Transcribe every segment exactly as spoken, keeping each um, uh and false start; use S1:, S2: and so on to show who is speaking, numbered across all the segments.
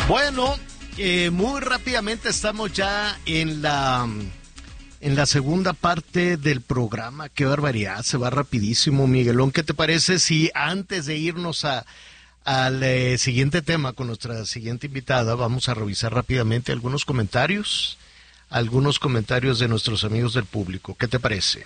S1: Bueno, eh, muy rápidamente estamos ya en la en la segunda parte del programa. Qué barbaridad, se va rapidísimo, Miguelón. ¿Qué te parece si antes de irnos a al eh, siguiente tema con nuestra siguiente invitada, vamos a revisar rápidamente algunos comentarios, algunos comentarios de nuestros amigos del público? ¿Qué te parece?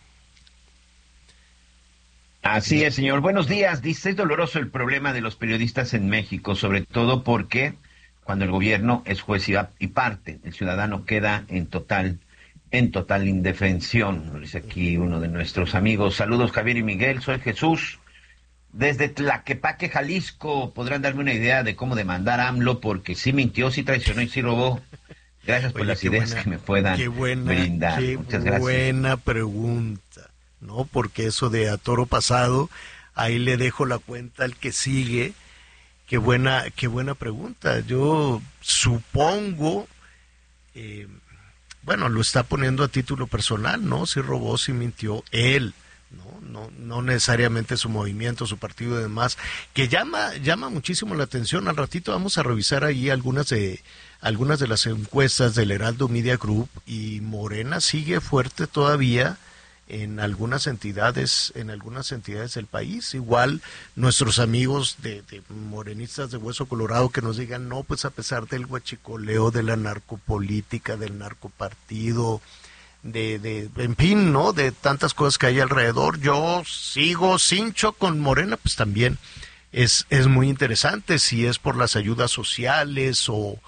S2: Así es, señor. Buenos días. Dice, es doloroso el problema de los periodistas en México, sobre todo porque cuando el gobierno es juez y parte, el ciudadano queda en total, en total indefensión. Nos dice aquí uno de nuestros amigos. Saludos, Javier y Miguel. Soy Jesús. Desde Tlaquepaque, Jalisco. ¿Podrán darme una idea de cómo demandar a AMLO? Porque sí mintió, sí traicionó y sí robó. Gracias por Oye, las ideas buena, que me puedan qué buena, brindar.
S1: Qué
S2: Muchas gracias.
S1: Buena pregunta, ¿no? Porque eso de a toro pasado, ahí le dejo la cuenta al que sigue. Qué buena, qué buena pregunta. Yo supongo, eh, bueno, lo está poniendo a título personal, ¿no? Si robó, si mintió, él. No, no, no necesariamente su movimiento, su partido y demás, que llama, llama muchísimo la atención. Al ratito vamos a revisar ahí algunas de, algunas de las encuestas del Heraldo Media Group, y Morena sigue fuerte todavía en algunas entidades, en algunas entidades del país. Igual nuestros amigos de, de morenistas de hueso colorado que nos digan, no, pues a pesar del huachicoleo, de la narcopolítica, del narcopartido, De, de, en fin, ¿no? De tantas cosas que hay alrededor, yo sigo cincho con Morena, pues también es, es muy interesante si es por las ayudas sociales o,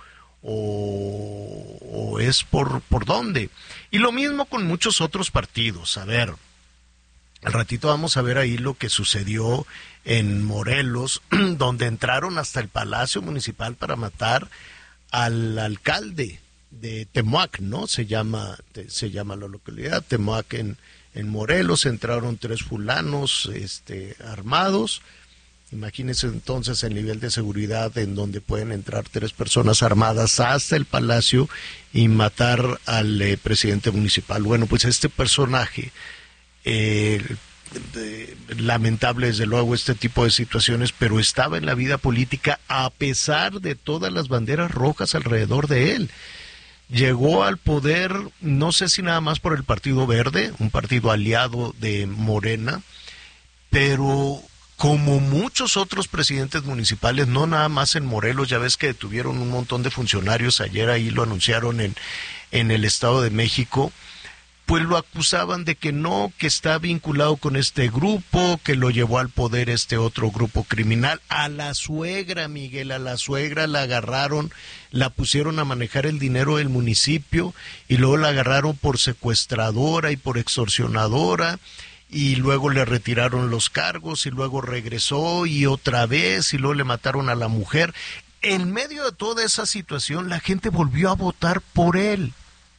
S1: o, o es por, por dónde. Y lo mismo con muchos otros partidos. A ver, al ratito vamos a ver ahí lo que sucedió en Morelos, donde entraron hasta el Palacio Municipal para matar al alcalde de Temoac, ¿no? Se llama, se llama la localidad, Temoac en, en Morelos. Entraron tres fulanos este, armados. Imagínense entonces el nivel de seguridad en donde pueden entrar tres personas armadas hasta el palacio y matar al eh, presidente municipal. Bueno, pues este personaje, eh, de, lamentable desde luego este tipo de situaciones, pero estaba en la vida política a pesar de todas las banderas rojas alrededor de él. Llegó al poder, no sé si nada más por el Partido Verde, un partido aliado de Morena, pero como muchos otros presidentes municipales, no nada más en Morelos, ya ves que detuvieron un montón de funcionarios, ayer ahí lo anunciaron en, en el Estado de México, pues lo acusaban de que no, que está vinculado con este grupo, que lo llevó al poder este otro grupo criminal. A la suegra, Miguel, a la suegra la agarraron, la pusieron a manejar el dinero del municipio y luego la agarraron por secuestradora y por extorsionadora y luego le retiraron los cargos y luego regresó y otra vez y luego le mataron a la mujer. En medio de toda esa situación, la gente volvió a votar por él.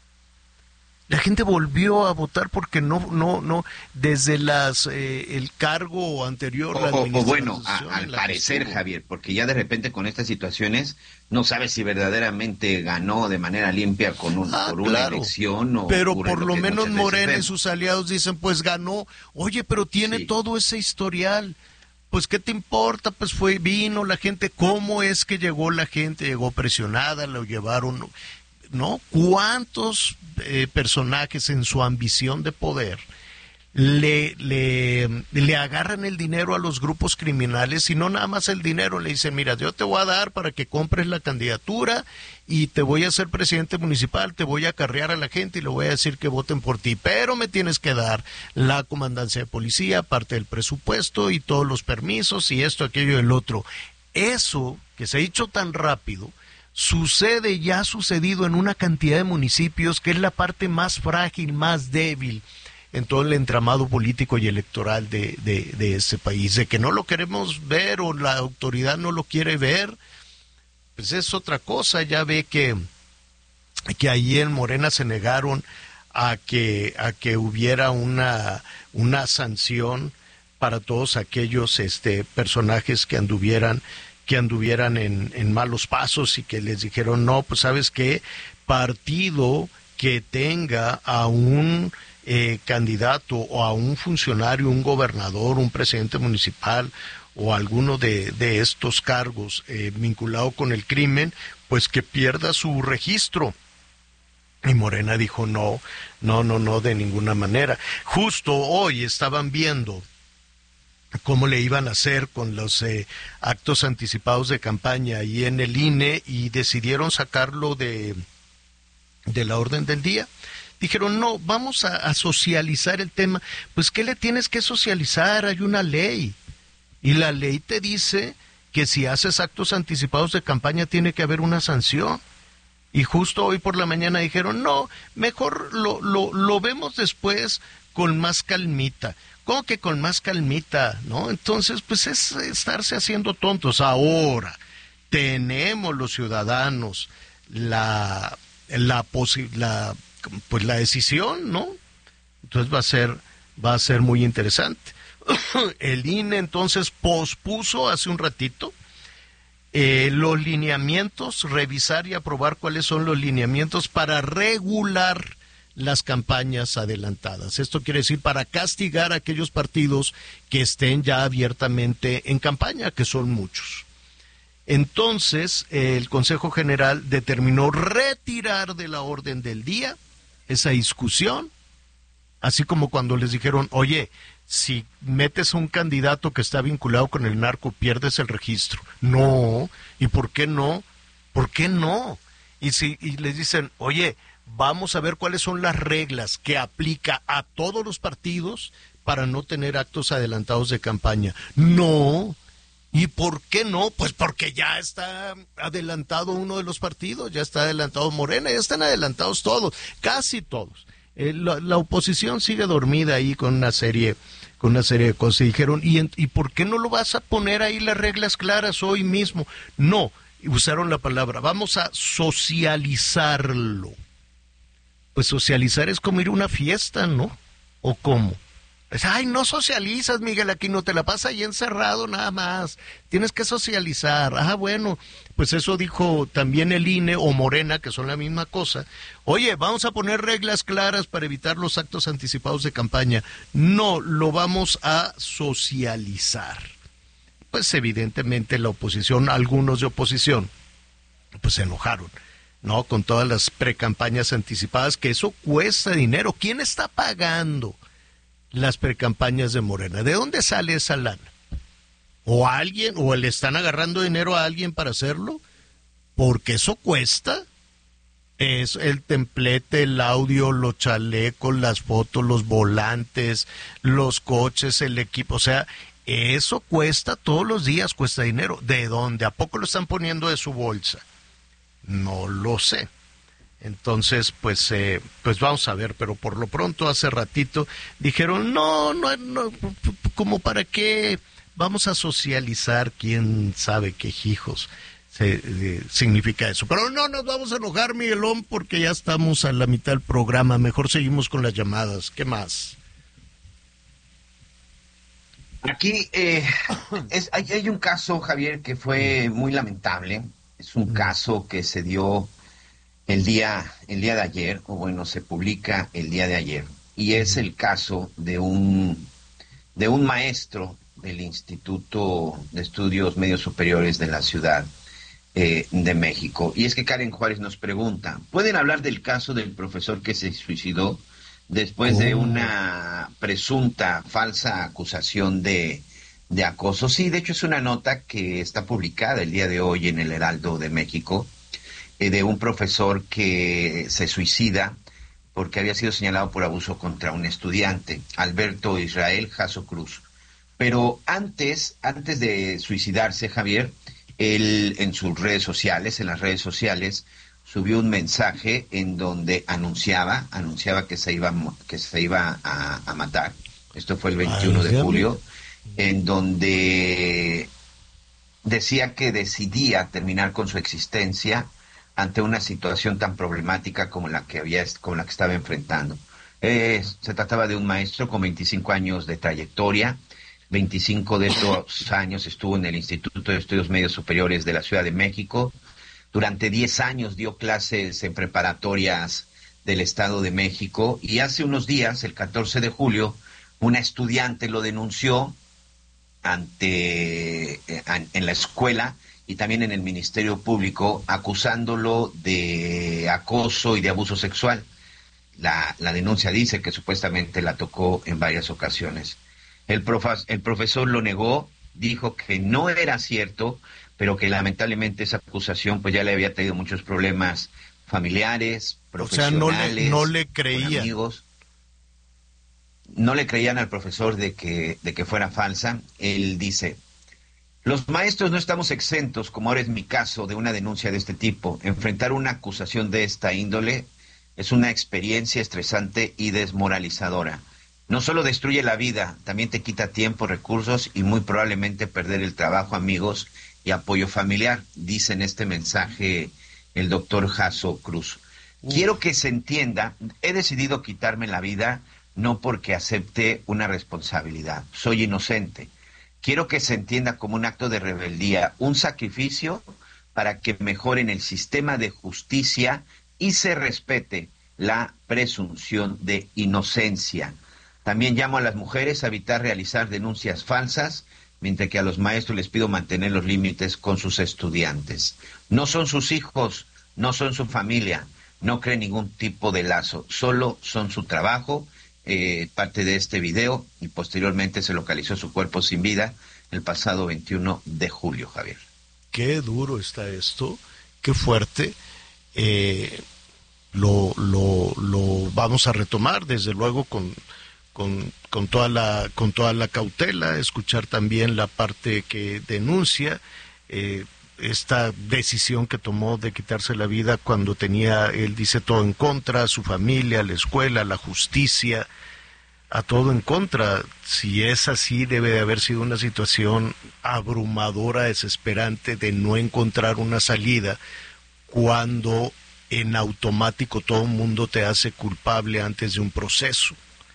S1: La gente volvió a votar porque no, no, no, desde las eh, el cargo anterior.
S2: O,
S1: la
S2: o, o bueno, a, al parecer, Javier, porque ya de repente con estas situaciones no sabes si verdaderamente ganó de manera limpia con un, ah, por una claro. elección o.
S1: Pero por lo, lo menos Morena y sus aliados dicen, pues ganó. Oye, pero tiene sí. todo ese historial. Pues ¿qué te importa? Pues fue, vino la gente. ¿Cómo es que llegó la gente? Llegó presionada, lo llevaron. ¿No? ¿Cuántos eh, personajes en su ambición de poder le, le, le agarran el dinero a los grupos criminales? Y no nada más el dinero, le dicen, mira, yo te voy a dar para que compres la candidatura y te voy a hacer presidente municipal, te voy a acarrear a la gente y le voy a decir que voten por ti, pero me tienes que dar la comandancia de policía, parte del presupuesto y todos los permisos y esto, aquello y el otro. Eso que se ha hecho tan rápido sucede, ya ha sucedido en una cantidad de municipios que es la parte más frágil, más débil en todo el entramado político y electoral de, de, de este país. De que no lo queremos ver o la autoridad no lo quiere ver, pues es otra cosa. Ya ve que, que ahí en Morena se negaron a que, a que hubiera una, una sanción para todos aquellos este, personajes que anduvieran que anduvieran en, en malos pasos y que les dijeron, no, pues sabes qué, partido que tenga a un eh, candidato o a un funcionario, un gobernador, un presidente municipal o alguno de, de estos cargos eh, vinculado con el crimen, pues que pierda su registro. Y Morena dijo no, no, no, no, de ninguna manera. Justo hoy estaban viendo cómo le iban a hacer con los eh, actos anticipados de campaña y en el I N E y decidieron sacarlo de, de la orden del día. Dijeron, no, vamos a, a socializar el tema. Pues, ¿qué le tienes que socializar? Hay una ley. Y la ley te dice que si haces actos anticipados de campaña tiene que haber una sanción. Y justo hoy por la mañana dijeron, no, mejor lo, lo, lo vemos después con más calmita. ¿Cómo que con más calmita? ¿No? Entonces, pues es estarse haciendo tontos. Ahora, tenemos los ciudadanos la, la, posi- la, pues la decisión, ¿no? Entonces va a ser, va a ser muy interesante. El I N E entonces pospuso hace un ratito Eh, los lineamientos, revisar y aprobar cuáles son los lineamientos para regular las campañas adelantadas. Esto quiere decir para castigar a aquellos partidos que estén ya abiertamente en campaña, que son muchos. Entonces, eh, el Consejo General determinó retirar de la orden del día esa discusión, así como cuando les dijeron, oye, si metes a un candidato que está vinculado con el narco, pierdes el registro. No, ¿y por qué no? ¿Por qué no? Y si y les dicen, oye, vamos a ver cuáles son las reglas que aplica a todos los partidos para no tener actos adelantados de campaña. No, ¿y por qué no? Pues porque ya está adelantado uno de los partidos, ya está adelantado Morena, ya están adelantados todos, casi todos. Eh, la, la oposición sigue dormida ahí con una serie con una serie de cosas. Y dijeron, ¿y, ¿y por qué no lo vas a poner ahí las reglas claras hoy mismo? No, usaron la palabra, vamos a socializarlo. Pues socializar es como ir a una fiesta, ¿no? ¿O cómo? Pues, ay, no socializas, Miguel Aquino, te la pasas ahí encerrado nada más. Tienes que socializar. Ah, bueno, pues eso dijo también el I N E o Morena, que son la misma cosa. Oye, vamos a poner reglas claras para evitar los actos anticipados de campaña. No, lo vamos a socializar. Pues evidentemente la oposición, algunos de oposición, pues se enojaron, ¿no? Con todas las precampañas anticipadas, que eso cuesta dinero. ¿Quién está pagando las precampañas de Morena? ¿De dónde sale esa lana? ¿O a alguien, o le están agarrando dinero a alguien para hacerlo? Porque eso cuesta. Es el templete, el audio, los chalecos, las fotos, los volantes, los coches, el equipo. O sea, eso cuesta todos los días, cuesta dinero. ¿De dónde? ¿A poco lo están poniendo de su bolsa? No lo sé. Entonces, pues, eh, pues vamos a ver, pero por lo pronto hace ratito dijeron, no, no, no, como para qué vamos a socializar, quién sabe qué hijos se, eh, significa eso. Pero no nos vamos a enojar, Miguelón, porque ya estamos a la mitad del programa, mejor seguimos con las llamadas. ¿Qué más?
S2: Aquí eh, es, hay, hay un caso, Javier, que fue muy lamentable. Es un caso que se dio el día, el día de ayer, o bueno, se publica el día de ayer, y es el caso de un, de un maestro del Instituto de Estudios Medios Superiores de la Ciudad eh, de México. Y es que Karen Juárez nos pregunta, ¿pueden hablar del caso del profesor que se suicidó después oh. de una presunta falsa acusación de, de acoso? Sí, de hecho es una nota que está publicada el día de hoy en el Heraldo de México, de un profesor que se suicida porque había sido señalado por abuso contra un estudiante, Alberto Israel Jasso Cruz. Pero antes, antes de suicidarse, Javier, él en sus redes sociales, en las redes sociales, subió un mensaje en donde anunciaba, anunciaba que se iba, que se iba a, a matar. Esto fue el veintiuno de julio, en donde decía que decidía terminar con su existencia ante una situación tan problemática como la que había, como la que estaba enfrentando. Eh, se trataba de un maestro con veinticinco años de trayectoria, veinticinco de estos años estuvo en el Instituto de Estudios Medios Superiores de la Ciudad de México, durante diez años dio clases en preparatorias del Estado de México, y hace unos días, el catorce de julio, una estudiante lo denunció ante eh, en la escuela y también en el Ministerio Público, acusándolo de acoso y de abuso sexual. La, la denuncia dice que supuestamente la tocó en varias ocasiones. El, profa, el profesor lo negó, dijo que no era cierto, pero que lamentablemente esa acusación pues ya le había traído muchos problemas familiares, profesionales,
S1: o sea, no le, no le creían.
S2: Amigos. No le creían al profesor de que, de que fuera falsa. Él dice: los maestros no estamos exentos, como ahora es mi caso, de una denuncia de este tipo. Enfrentar una acusación de esta índole es una experiencia estresante y desmoralizadora. No solo destruye la vida, también te quita tiempo, recursos y muy probablemente perder el trabajo, amigos y apoyo familiar, dice en este mensaje el doctor Jasso Cruz. Uf. Quiero que se entienda, he decidido quitarme la vida no porque acepte una responsabilidad, soy inocente. Quiero que se entienda como un acto de rebeldía, un sacrificio para que mejoren el sistema de justicia y se respete la presunción de inocencia. También llamo a las mujeres a evitar realizar denuncias falsas, mientras que a los maestros les pido mantener los límites con sus estudiantes. No son sus hijos, no son su familia, no creen ningún tipo de lazo, solo son su trabajo. Eh, parte de este video, y posteriormente se localizó su cuerpo sin vida el pasado veintiuno de julio, Javier.
S1: Qué duro está esto, qué fuerte. Eh, lo, lo, lo vamos a retomar, desde luego, con, con, con, toda la, con toda la cautela, escuchar también la parte que denuncia eh, esta decisión que tomó de quitarse la vida cuando tenía, él dice, todo en contra, su familia, la escuela, la justicia, a todo en contra. Si es así, debe de haber sido una situación abrumadora, desesperante, de no encontrar una salida, cuando en automático todo el mundo te hace culpable antes de un proceso.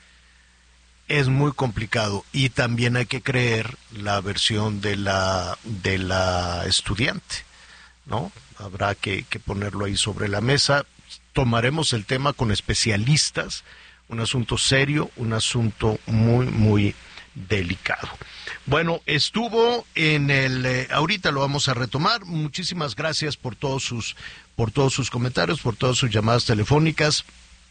S1: Es muy complicado, y también hay que creer la versión de la de la estudiante, ¿no? Habrá que, que ponerlo ahí sobre la mesa. Tomaremos el tema con especialistas, un asunto serio, un asunto muy, muy delicado. Bueno, estuvo en el, eh, ahorita lo vamos a retomar. Muchísimas gracias por todos sus, por todos sus comentarios, por todas sus llamadas telefónicas.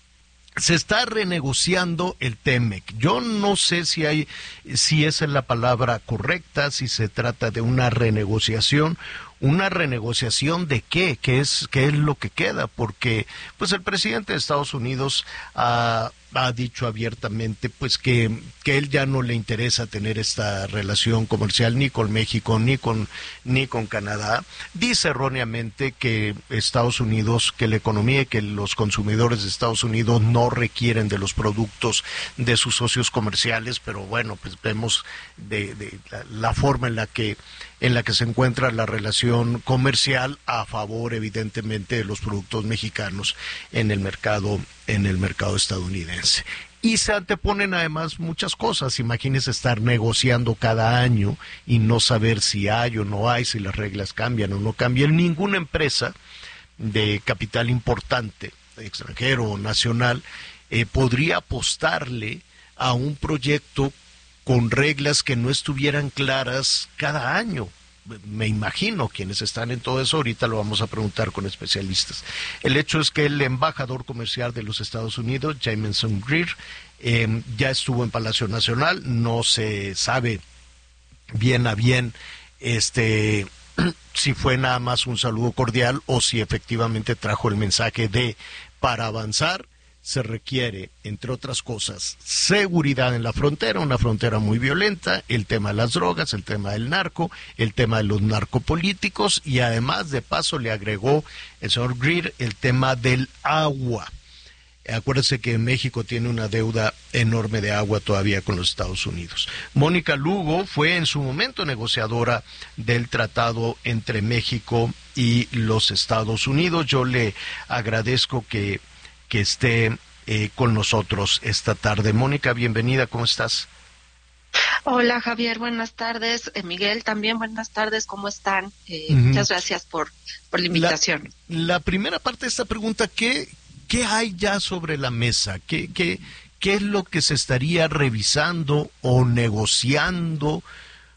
S1: Se está renegociando el TEMEC. Yo no sé si hay, si esa es la palabra correcta, si se trata de una renegociación. ¿Una renegociación de qué? ¿Qué es, qué es lo que queda? Porque pues el presidente de Estados Unidos ha, ha dicho abiertamente pues que, que él ya no le interesa tener esta relación comercial ni con México ni con, ni con Canadá. Dice erróneamente que Estados Unidos, que la economía y que los consumidores de Estados Unidos no requieren de los productos de sus socios comerciales, pero bueno, pues vemos de, de la, la forma en la que en la que se encuentra la relación comercial a favor, evidentemente, de los productos mexicanos en el mercado, en el mercado estadounidense. Y se anteponen además muchas cosas. Imagínese estar negociando cada año y no saber si hay o no hay, si las reglas cambian o no cambian. Ninguna empresa de capital importante, extranjero o nacional, eh, podría apostarle a un proyecto con reglas que no estuvieran claras cada año. Me imagino quienes están en todo eso, ahorita lo vamos a preguntar con especialistas. El hecho es que el embajador comercial de los Estados Unidos, Jamieson Greer, eh, ya estuvo en Palacio Nacional. No se sabe bien a bien este si fue nada más un saludo cordial o si efectivamente trajo el mensaje de para avanzar se requiere, entre otras cosas, seguridad en la frontera, una frontera muy violenta, el tema de las drogas, el tema del narco, el tema de los narcopolíticos, y además de paso le agregó el señor Greer el tema del agua. Acuérdense que México tiene una deuda enorme de agua todavía con los Estados Unidos. Mónica Lugo fue en su momento negociadora del tratado entre México y los Estados Unidos. Yo le agradezco que que esté eh, con nosotros esta tarde. Mónica, bienvenida, ¿cómo estás?
S3: Hola Javier, buenas tardes. Eh, Miguel, también buenas tardes, ¿cómo están? Eh, uh-huh. Muchas gracias por, por la invitación.
S1: La, la primera parte de esta pregunta, ¿qué, qué hay ya sobre la mesa? ¿Qué, qué, ¿Qué es lo que se estaría revisando o negociando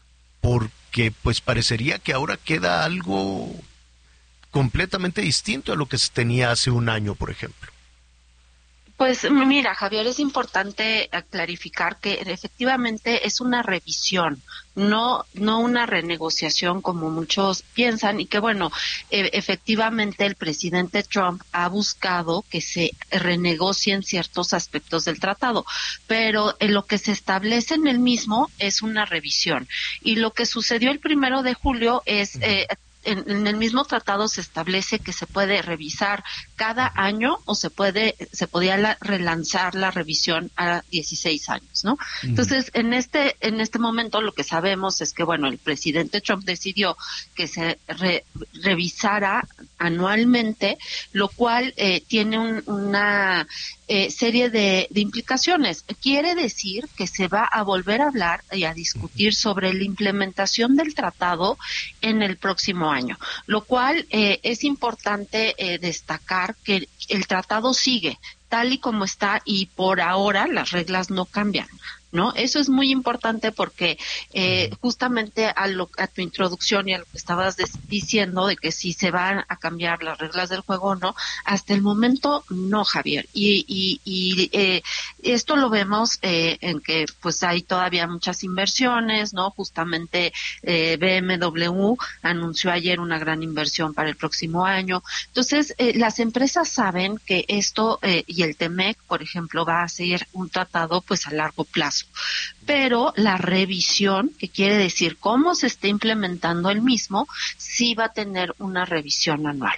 S1: porque pues parecería que ahora queda algo completamente distinto a lo que se tenía hace un año, por ejemplo.
S3: Pues mira, Javier, es importante clarificar que efectivamente es una revisión, no no una renegociación como muchos piensan, y que bueno, e- efectivamente el presidente Trump ha buscado que se renegocien ciertos aspectos del tratado, pero en lo que se establece en el mismo es una revisión. Y lo que sucedió el primero de julio es eh, En, en el mismo tratado se establece que se puede revisar cada año o se puede se podía la, relanzar la revisión a dieciséis años, ¿no? Uh-huh. Entonces, en este en este momento lo que sabemos es que bueno, el presidente Trump decidió que se re, revisara anualmente, lo cual eh, tiene un, una eh, serie de, de implicaciones. Quiere decir que se va a volver a hablar y a discutir sobre la implementación del tratado en el próximo año, lo cual eh, es importante eh, destacar que el tratado sigue tal y como está y por ahora las reglas no cambian, ¿no? Eso es muy importante porque eh, justamente a, lo, a tu introducción y a lo que estabas des- diciendo de que si se van a cambiar las reglas del juego o no, hasta el momento no, Javier. Y, y, y eh, esto lo vemos eh, en que pues hay todavía muchas inversiones, ¿no? Justamente eh, B M W anunció ayer una gran inversión para el próximo año. Entonces, eh, las empresas saben que esto eh, y el T M E C, por ejemplo, va a ser un tratado pues a largo plazo. Pero la revisión, que quiere decir cómo se está implementando el mismo, sí va a tener una revisión anual.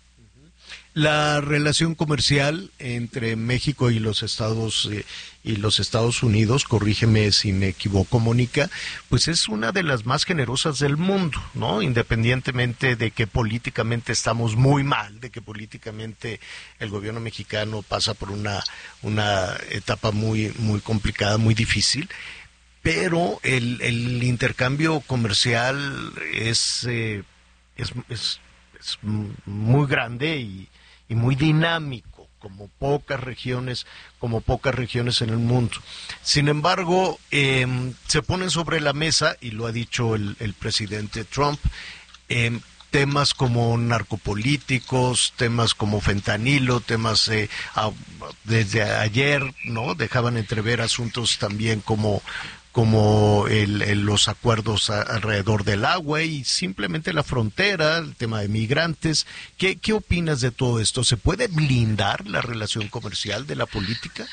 S1: La relación comercial entre México y los Estados eh, y los Estados Unidos, corrígeme si me equivoco, Mónica, pues es una de las más generosas del mundo, ¿no? Independientemente de que políticamente estamos muy mal, de que políticamente el gobierno mexicano pasa por una una etapa muy muy complicada, muy difícil, pero el el intercambio comercial es eh, es, es es muy grande y y muy dinámico, como pocas regiones, como pocas regiones en el mundo. Sin embargo, eh, se ponen sobre la mesa, y lo ha dicho el, el presidente Trump, eh, temas como narcopolíticos, temas como fentanilo, temas eh, a, desde ayer, ¿no? Dejaban entrever asuntos también como como el, el, los acuerdos a, alrededor del agua y simplemente la frontera, el tema de migrantes. ¿Qué, qué opinas de todo esto? ¿Se puede blindar la relación comercial de la política?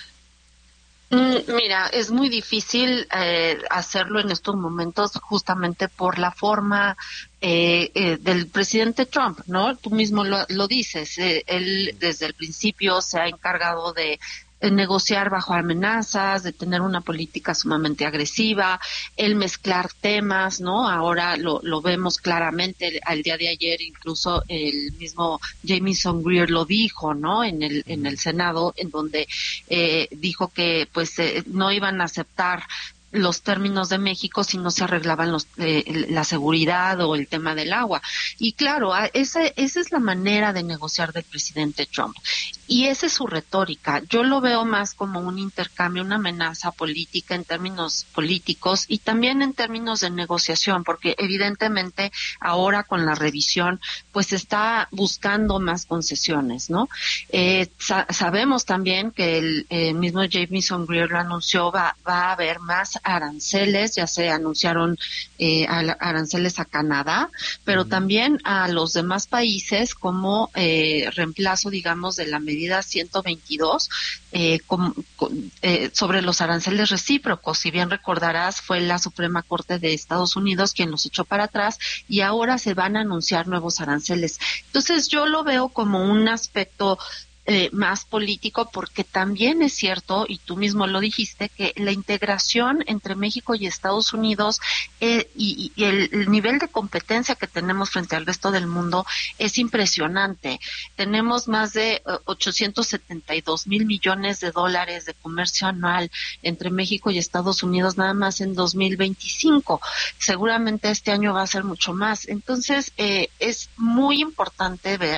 S3: Mira, es muy difícil eh, hacerlo en estos momentos justamente por la forma eh, eh, del presidente Trump, ¿no? Tú mismo lo, lo dices, eh, él desde el principio se ha encargado de negociar bajo amenazas, de tener una política sumamente agresiva, el mezclar temas, ¿no? Ahora lo, lo vemos claramente, al día de ayer incluso el mismo Jamieson Greer lo dijo, ¿no? En el en el Senado, en donde eh, dijo que pues eh, no iban a aceptar los términos de México si no se arreglaban los, eh, la seguridad o el tema del agua. Y claro, esa, esa es la manera de negociar del presidente Trump. Y esa es su retórica. Yo lo veo más como un intercambio, una amenaza política en términos políticos y también en términos de negociación, porque evidentemente ahora con la revisión pues está buscando más concesiones, ¿no? Eh, sa- sabemos también que el eh, mismo Jamieson Greer lo anunció, va, va a haber más aranceles, ya se anunciaron eh, aranceles a Canadá, pero mm. también a los demás países como eh, reemplazo, digamos, de la medida ciento veintidós eh, con, con, eh, sobre los aranceles recíprocos. Si bien recordarás, fue la Suprema Corte de Estados Unidos quien los echó para atrás y ahora se van a anunciar nuevos aranceles. Entonces yo lo veo como un aspecto Eh, más político, porque también es cierto, y tú mismo lo dijiste, que la integración entre México y Estados Unidos eh, y, y el, el nivel de competencia que tenemos frente al resto del mundo es impresionante. Tenemos más de uh, ochocientos setenta y dos mil millones de dólares de comercio anual entre México y Estados Unidos nada más en dos mil veinticinco. Seguramente este año va a ser mucho más. Entonces, eh, es muy importante ver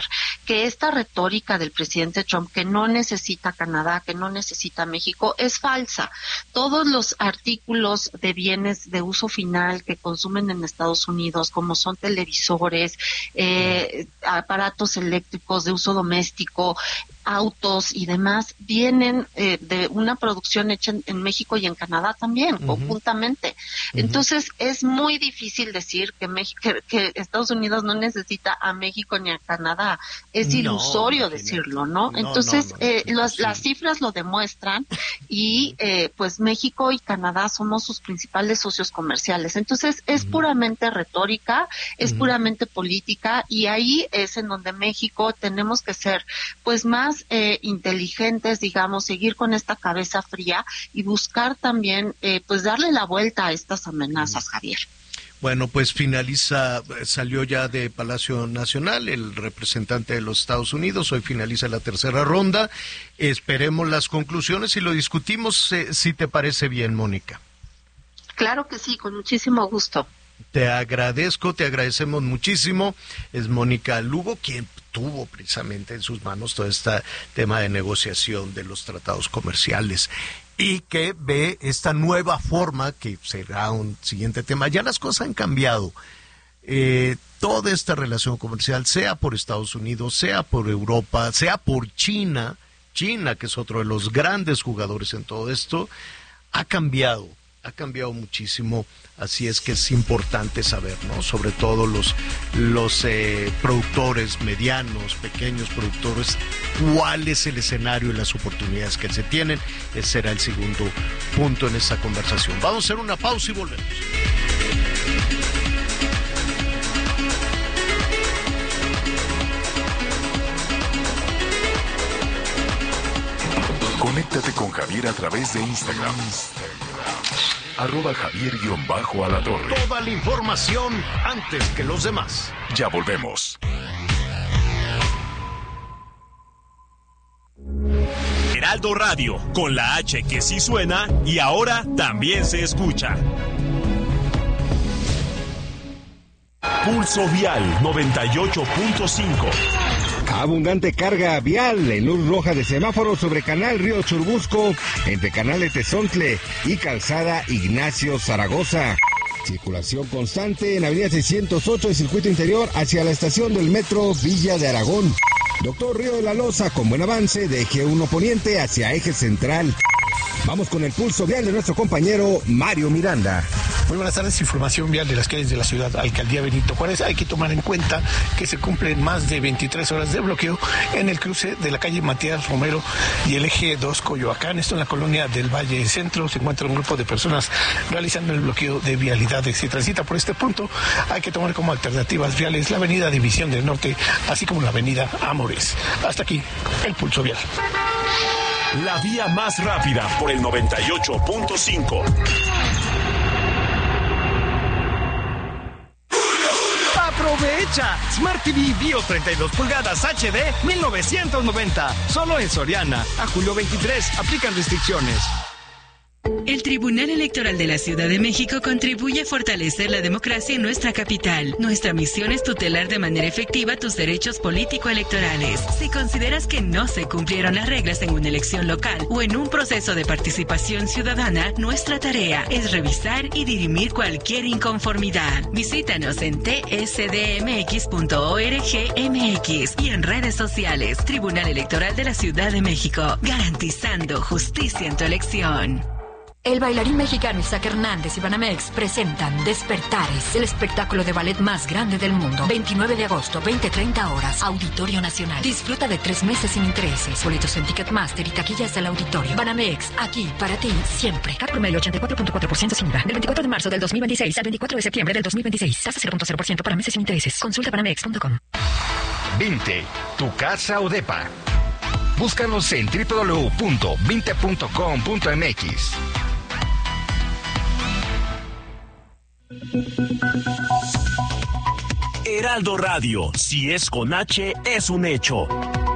S3: que esta retórica del presidente Trump, que no necesita Canadá, que no necesita México, es falsa. Todos los artículos de bienes de uso final que consumen en Estados Unidos, como son televisores, eh, aparatos eléctricos de uso doméstico, autos y demás, vienen eh, de una producción hecha en, en México y en Canadá también, uh-huh. conjuntamente. Uh-huh. Entonces, es muy difícil decir que, México, que, que Estados Unidos no necesita a México ni a Canadá. Es no, ilusorio decirlo, ¿no? no Entonces, no, no, eh, los, sí. las cifras lo demuestran y eh, pues México y Canadá somos sus principales socios comerciales. Entonces, es uh-huh. puramente retórica, es uh-huh. puramente política, y ahí es en donde México tenemos que ser pues más Eh, inteligentes, digamos, seguir con esta cabeza fría y buscar también, eh, pues darle la vuelta a estas amenazas, Javier.
S1: Bueno, pues finaliza, salió ya de Palacio Nacional el representante de los Estados Unidos, hoy finaliza la tercera ronda, esperemos las conclusiones y lo discutimos, eh, si te parece bien, Mónica.
S3: Claro que sí, con muchísimo gusto.
S1: Te agradezco, te agradecemos muchísimo. Es Mónica Lugo quien tuvo precisamente en sus manos todo este tema de negociación de los tratados comerciales y que ve esta nueva forma, que será un siguiente tema. Ya las cosas han cambiado. Eh, toda esta relación comercial, sea por Estados Unidos, sea por Europa, sea por China, China, que es otro de los grandes jugadores en todo esto, ha cambiado. ha cambiado muchísimo, así es que es importante saber, ¿no? Sobre todo los, los eh, productores medianos, pequeños productores, cuál es el escenario y las oportunidades que se tienen. Ese será el segundo punto en esta conversación. Vamos a hacer una pausa y volvemos.
S4: Conéctate con Javier a través de Instagram. Arroba Javier-Alatorre.
S1: Toda la información antes que los demás.
S4: Ya volvemos.
S5: Heraldo Radio, con la H que sí suena y ahora también se escucha. Pulso Vial noventa y ocho punto cinco.
S6: Abundante carga vial en luz roja de semáforo sobre Canal Río Churbusco, entre Canal de Tezontle y Calzada Ignacio Zaragoza. Circulación constante en Avenida seiscientos ocho y Circuito Interior hacia la estación del Metro Villa de Aragón. Doctor Río de la Loza con buen avance de Eje uno Poniente hacia Eje Central. Vamos con el pulso vial de nuestro compañero Mario Miranda.
S7: Muy buenas tardes, información vial de las calles de la ciudad. Alcaldía Benito Juárez. Hay que tomar en cuenta que se cumplen más de veintitrés horas de bloqueo en el cruce de la calle Matías Romero y el eje dos Coyoacán. Esto en la colonia del Valle Centro. Se encuentra un grupo de personas realizando el bloqueo de vialidades. Si transita por este punto, hay que tomar como alternativas viales la avenida División del Norte, así como la avenida Amores. Hasta aquí, el pulso vial.
S5: La vía más rápida por el noventa y ocho punto cinco.
S8: ¡Aprovecha! Smart T V Bio treinta y dos pulgadas H D mil novecientos noventa. Solo en Soriana. A julio veintitrés. Aplican restricciones.
S9: El Tribunal Electoral de la Ciudad de México contribuye a fortalecer la democracia en nuestra capital. Nuestra misión es tutelar de manera efectiva tus derechos político-electorales. Si consideras que no se cumplieron las reglas en una elección local o en un proceso de participación ciudadana, nuestra tarea es revisar y dirimir cualquier inconformidad. Visítanos en t s d m x punto org m x y en redes sociales. Tribunal Electoral de la Ciudad de México, garantizando justicia en tu elección.
S10: El bailarín mexicano Isaac Hernández y Banamex presentan Despertares, el espectáculo de ballet más grande del mundo. veintinueve de agosto, veinte treinta horas, Auditorio Nacional. Disfruta de tres meses sin intereses. Boletos en Ticketmaster y taquillas del auditorio. Banamex, aquí para ti, siempre. Cat promedio ochenta y cuatro punto cuatro por ciento sin I V A. Del veinticuatro de marzo del dos mil veintiséis al veinticuatro de septiembre del dos mil veintiséis. Tasa cero punto cero por ciento para meses sin intereses. Consulta banamex punto com.
S6: Vinte, tu casa o depa. Búscanos en doble u doble u doble u punto vinte punto com punto m x.
S5: Heraldo Radio, si es con H, es un hecho.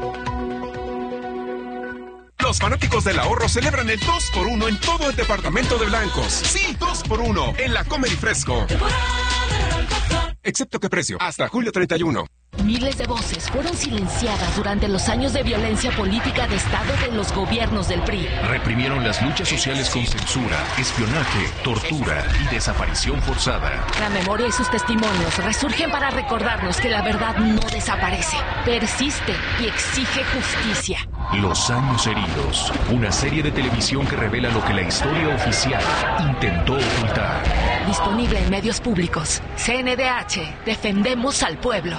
S11: Los fanáticos del ahorro celebran el dos por uno en todo el departamento de blancos. Sí, dos por uno en la Comer y Fresco. Excepto que precio, hasta julio treinta y uno.
S12: Miles de voces fueron silenciadas durante los años de violencia política de Estado de los gobiernos del P R I.
S13: Reprimieron las luchas sociales con censura, espionaje, tortura y desaparición forzada.
S12: La memoria y sus testimonios resurgen para recordarnos que la verdad no desaparece, persiste y exige justicia.
S13: Los años heridos, una serie de televisión que revela lo que la historia oficial intentó ocultar.
S12: Disponible en medios públicos. C N D H, defendemos al pueblo.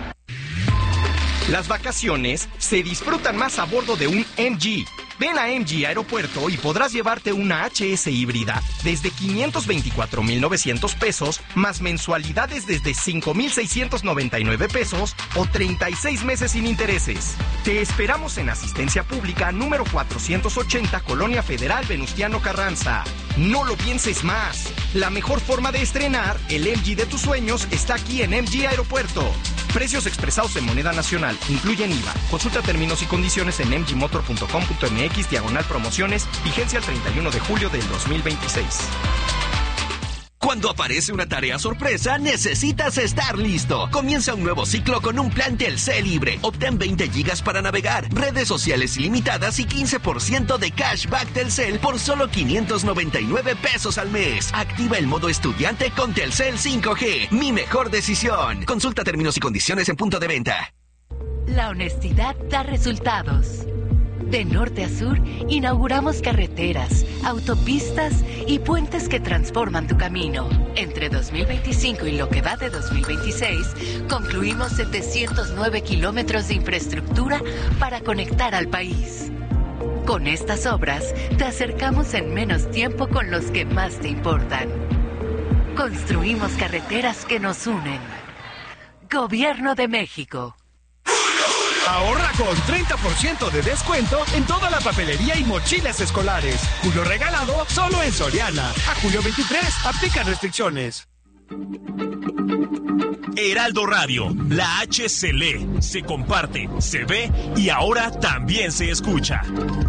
S8: Las vacaciones se disfrutan más a bordo de un M G. Ven a M G Aeropuerto y podrás llevarte una H S híbrida desde quinientos veinticuatro mil novecientos pesos, más mensualidades desde cinco mil seiscientos noventa y nueve pesos o treinta y seis meses sin intereses. Te esperamos en Asistencia Pública número cuatrocientos ochenta, Colonia Federal, Venustiano Carranza. No lo pienses más. La mejor forma de estrenar el M G de tus sueños está aquí en M G Aeropuerto. Precios expresados en moneda nacional, incluyen I V A. Consulta términos y condiciones en m g motor punto com punto m x diagonal promociones, vigencia el treinta y uno de julio del dos mil veintiséis.
S14: Cuando aparece una tarea sorpresa, necesitas estar listo. Comienza un nuevo ciclo con un plan Telcel libre. Obtén veinte gigas para navegar, redes sociales ilimitadas y quince por ciento de cashback Telcel por solo quinientos noventa y nueve pesos al mes. Activa el modo estudiante con Telcel cinco G. Mi mejor decisión. Consulta términos y condiciones en punto de venta.
S10: La honestidad da resultados. De norte a sur, inauguramos carreteras, autopistas y puentes que transforman tu camino. Entre dos mil veinticinco y lo que va de dos mil veintiséis, concluimos setecientos nueve kilómetros de infraestructura para conectar al país. Con estas obras, te acercamos en menos tiempo con los que más te importan. Construimos carreteras que nos unen. Gobierno de México.
S8: Ahorra con treinta por ciento de descuento en toda la papelería y mochilas escolares. Julio regalado solo en Soriana. A julio veintitrés, aplican restricciones.
S5: Heraldo Radio, la H se lee, se comparte, se ve y ahora también se escucha.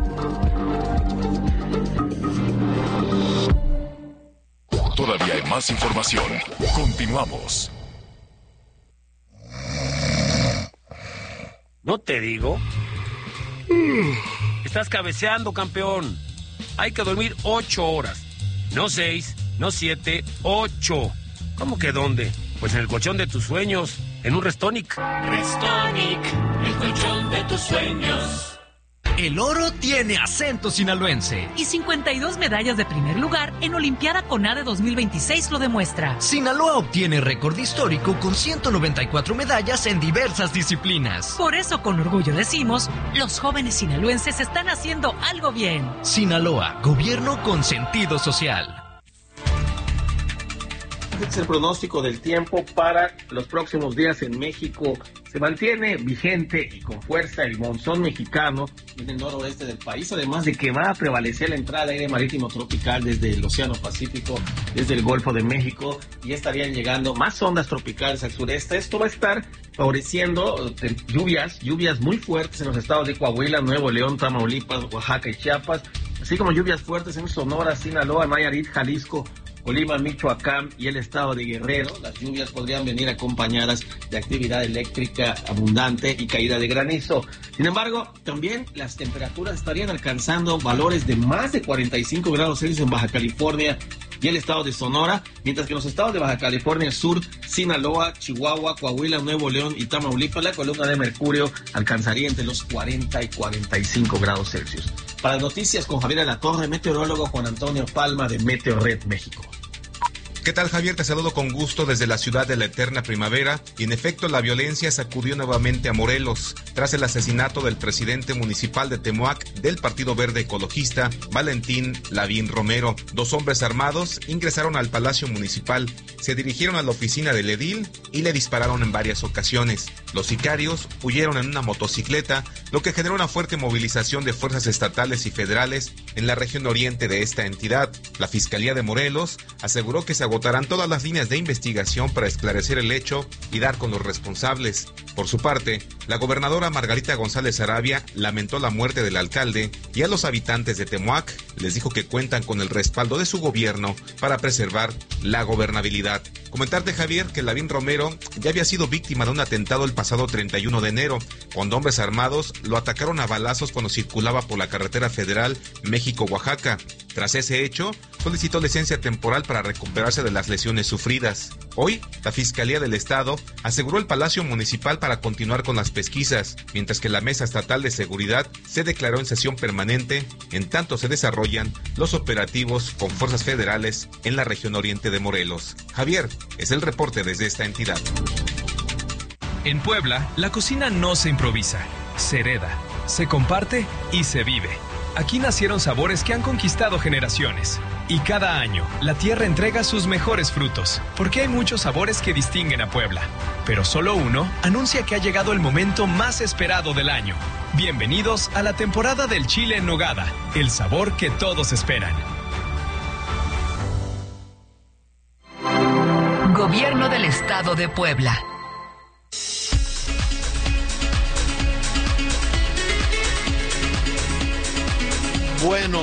S4: Todavía hay más información. Continuamos.
S15: ¿No te digo? Estás cabeceando, campeón. Hay que dormir ocho horas. No seis, no siete, ocho. ¿Cómo que dónde? Pues en el colchón de tus sueños, en un Restonic.
S16: Restonic, el colchón de tus sueños.
S17: El oro tiene acento sinaloense.
S18: Y cincuenta y dos medallas de primer lugar en Olimpiada CONADE dos mil veintiséis lo demuestra.
S17: Sinaloa obtiene récord histórico con ciento noventa y cuatro medallas en diversas disciplinas.
S18: Por eso con orgullo decimos, los jóvenes sinaloenses están haciendo algo bien.
S17: Sinaloa, gobierno con sentido social.
S19: Este es el pronóstico del tiempo para los próximos días en México. Se mantiene vigente y con fuerza el monzón mexicano en el noroeste del país, además de que va a prevalecer la entrada de aire marítimo tropical desde el Océano Pacífico, desde el Golfo de México, y estarían llegando más ondas tropicales al sureste. Esto va a estar favoreciendo lluvias, lluvias muy fuertes en los estados de Coahuila, Nuevo León, Tamaulipas, Oaxaca y Chiapas, así como lluvias fuertes en Sonora, Sinaloa, Nayarit, Jalisco, Colima, Michoacán y el estado de Guerrero. Las lluvias podrían venir acompañadas de actividad eléctrica abundante y caída de granizo. Sin embargo, también las temperaturas estarían alcanzando valores de más de cuarenta y cinco grados Celsius en Baja California y el estado de Sonora, mientras que en los estados de Baja California Sur, Sinaloa, Chihuahua, Coahuila, Nuevo León y Tamaulipas, la columna de mercurio alcanzaría entre los cuarenta y cuarenta y cinco grados Celsius. Para noticias con Javier Alatorre, meteorólogo Juan Antonio Palma de Meteorred México.
S20: ¿Qué tal, Javier? Te saludo con gusto desde la ciudad de la eterna primavera. Y en efecto, la violencia sacudió nuevamente a Morelos tras el asesinato del presidente municipal de Temoac del Partido Verde Ecologista, Valentín Lavín Romero. Dos hombres armados ingresaron al Palacio Municipal, se dirigieron a la oficina del edil y le dispararon en varias ocasiones. Los sicarios huyeron en una motocicleta, lo que generó una fuerte movilización de fuerzas estatales y federales en la región oriente de esta entidad. La Fiscalía de Morelos aseguró que se agotarán todas las líneas de investigación para esclarecer el hecho y dar con los responsables. Por su parte, la gobernadora Margarita González Arabia lamentó la muerte del alcalde y a los habitantes de Temoac les dijo que cuentan con el respaldo de su gobierno para preservar la gobernabilidad. Comentarte, Javier, que Lavín Romero ya había sido víctima de un atentado el pasado treinta y uno de enero, cuando hombres armados lo atacaron a balazos cuando circulaba por la carretera federal México-Oaxaca. Tras ese hecho, solicitó licencia temporal para recuperarse de las lesiones sufridas. Hoy, la Fiscalía del Estado aseguró el Palacio Municipal para continuar con las pesquisas, mientras que la Mesa Estatal de Seguridad se declaró en sesión permanente, en tanto se desarrollan los operativos con fuerzas federales en la región oriente de Morelos. Javier, es el reporte desde esta entidad.
S21: En Puebla, la cocina no se improvisa, se hereda, se comparte y se vive. Aquí nacieron sabores que han conquistado generaciones. Y cada año, la tierra entrega sus mejores frutos, porque hay muchos sabores que distinguen a Puebla. Pero solo uno anuncia que ha llegado el momento más esperado del año. Bienvenidos a la temporada del chile en nogada, el sabor que todos esperan.
S10: Gobierno del Estado de Puebla.
S1: Bueno,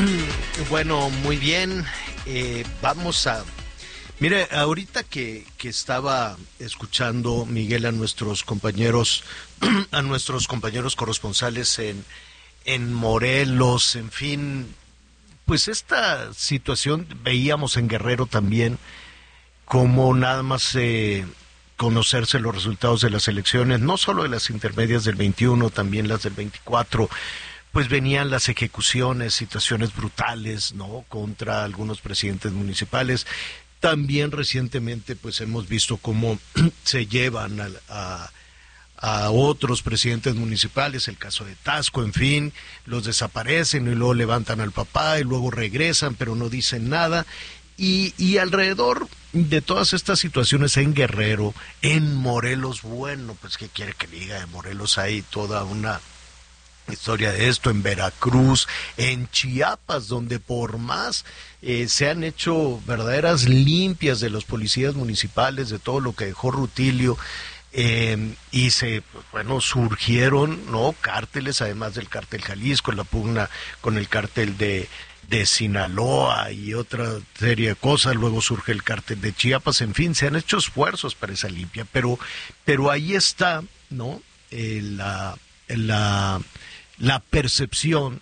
S1: bueno, muy bien. Eh, vamos a... Mire, ahorita que, que estaba escuchando, Miguel, a nuestros compañeros, a nuestros compañeros corresponsales en, en Morelos, en fin, pues esta situación veíamos en Guerrero también, como nada más eh, conocerse los resultados de las elecciones, no solo de las intermedias del veintiuno, también las del veinticuatro, pues venían las ejecuciones, situaciones brutales, ¿no?, contra algunos presidentes municipales. También recientemente pues hemos visto cómo se llevan a, a, a otros presidentes municipales, el caso de Tasco, en fin, los desaparecen y luego levantan al papá y luego regresan, pero no dicen nada. Y, y alrededor de todas estas situaciones en Guerrero, en Morelos, bueno, pues qué quiere que diga, de Morelos hay toda una historia de esto, en Veracruz, en Chiapas, donde por más eh, se han hecho verdaderas limpias de los policías municipales, de todo lo que dejó Rutilio, eh, y se, bueno, surgieron, ¿no?, cárteles, además del cártel Jalisco, la pugna con el cártel de, de Sinaloa y otra serie de cosas, luego surge el cártel de Chiapas, en fin, se han hecho esfuerzos para esa limpia, pero, pero ahí está, ¿no?, eh, la, la la percepción,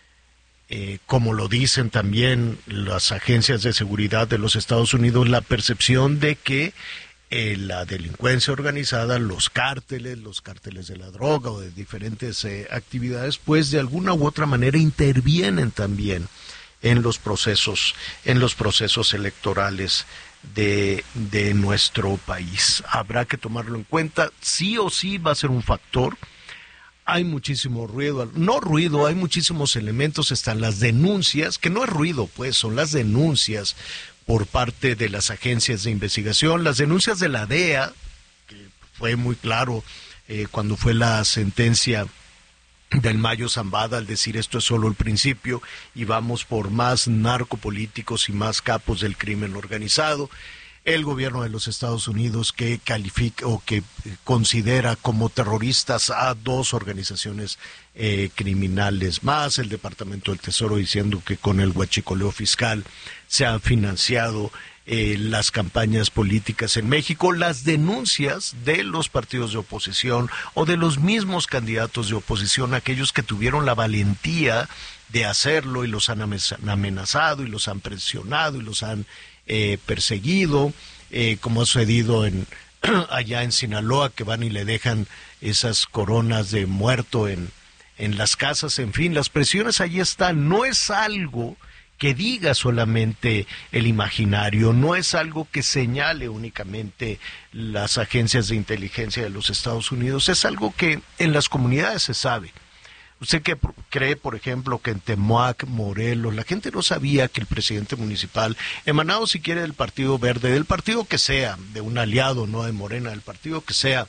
S1: eh, como lo dicen también las agencias de seguridad de los Estados Unidos, la percepción de que eh, la delincuencia organizada, los cárteles, los cárteles de la droga o de diferentes eh, actividades, pues de alguna u otra manera intervienen también en los procesos, en los procesos electorales de, de nuestro país. Habrá que tomarlo en cuenta, sí o sí va a ser un factor. Hay muchísimo ruido, no ruido, hay muchísimos elementos, están las denuncias, que no es ruido, pues, son las denuncias por parte de las agencias de investigación, las denuncias de la D E A, que fue muy claro eh, cuando fue la sentencia del Mayo Zambada al decir esto es solo el principio y vamos por más narcopolíticos y más capos del crimen organizado. El gobierno de los Estados Unidos que califica o que considera como terroristas a dos organizaciones eh, criminales más, el Departamento del Tesoro diciendo que con el huachicoleo fiscal se han financiado eh, las campañas políticas en México, las denuncias de los partidos de oposición o de los mismos candidatos de oposición, aquellos que tuvieron la valentía de hacerlo y los han amenazado y los han presionado y los han Eh, perseguido, eh, como ha sucedido en allá en Sinaloa, que van y le dejan esas coronas de muerto en, en las casas, en fin, las presiones allí están, no es algo que diga solamente el imaginario, no es algo que señale únicamente las agencias de inteligencia de los Estados Unidos, es algo que en las comunidades se sabe. ¿Usted qué cree, por ejemplo, que en Temoac, Morelos, la gente no sabía que el presidente municipal, emanado si quiere del Partido Verde, del partido que sea, de un aliado, no de Morena, del partido que sea,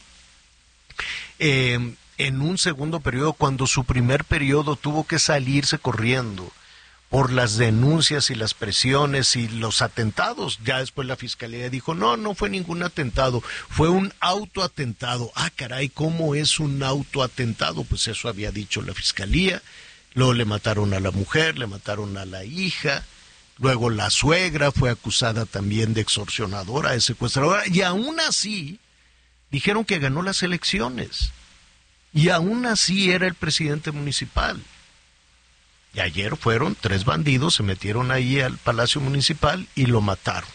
S1: eh, en un segundo periodo, cuando su primer periodo tuvo que salirse corriendo, por las denuncias y las presiones y los atentados. Ya después la fiscalía dijo, no, no fue ningún atentado, fue un autoatentado. Ah, caray, ¿cómo es un autoatentado? Pues eso había dicho la fiscalía. Luego le mataron a la mujer, le mataron a la hija. Luego la suegra fue acusada también de extorsionadora, de secuestradora. Y aún así, dijeron que ganó las elecciones. Y aún así era el presidente municipal. Y ayer fueron tres bandidos, se metieron ahí al Palacio Municipal y lo mataron.